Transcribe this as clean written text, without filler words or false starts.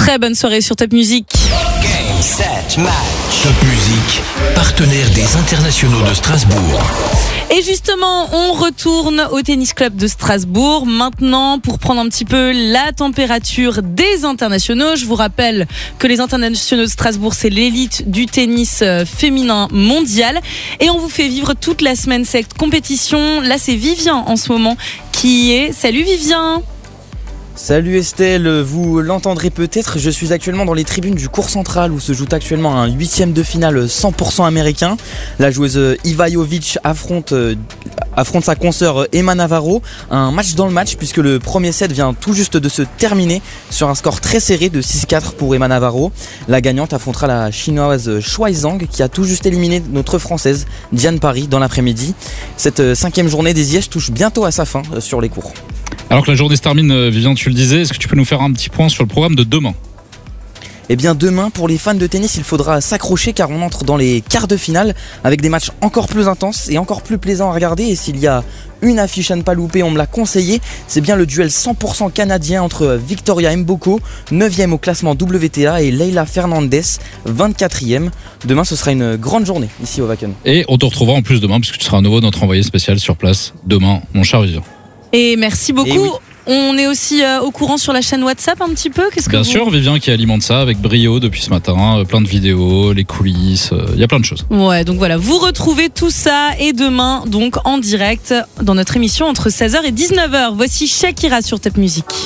Très bonne soirée sur Top Music. Game, set, match. Top Music, partenaire des internationaux de Strasbourg. Et justement, on retourne au Tennis Club de Strasbourg maintenant pour prendre un petit peu la température des internationaux. Je vous rappelle que les internationaux de Strasbourg, c'est l'élite du tennis féminin mondial. Et on vous fait vivre toute la semaine cette compétition. Là, c'est Vivien en ce moment qui est... Salut Vivien! Salut Estelle, vous l'entendrez peut-être, je suis actuellement dans les tribunes du court central où se joue actuellement un 8e de finale 100% américain. La joueuse Iva Jovic affronte sa consoeur Emma Navarro. Un match dans le match puisque le premier set vient tout juste de se terminer sur un score très serré de 6-4 pour Emma Navarro. La gagnante affrontera la chinoise Shuai Zhang qui a tout juste éliminé notre française Diane Parry dans l'après-midi. Cette 5e journée des IES touche bientôt à sa fin sur les courts. Alors que la journée se termine, Vivien, tu le disais, est-ce que tu peux nous faire un petit point sur le programme de demain ? Eh bien demain, pour les fans de tennis, il faudra s'accrocher car on entre dans les quarts de finale avec des matchs encore plus intenses et encore plus plaisants à regarder. Et s'il y a une affiche à ne pas louper, on me l'a conseillé, c'est bien le duel 100% canadien entre Victoria Mboko, 9e au classement WTA, et Leila Fernandez, 24e. Demain, ce sera une grande journée ici au Wacken. Et on te retrouvera en plus demain puisque tu seras à nouveau notre envoyé spécial sur place demain, mon cher Vivien. Et merci beaucoup. Et oui. On est aussi au courant sur la chaîne WhatsApp un petit peu. Bien sûr, Vivien qui alimente ça avec brio depuis ce matin, plein de vidéos, les coulisses, il y a plein de choses. Ouais, donc voilà, vous retrouvez tout ça et demain donc en direct dans notre émission entre 16h et 19h. Voici Shakira sur Top Music.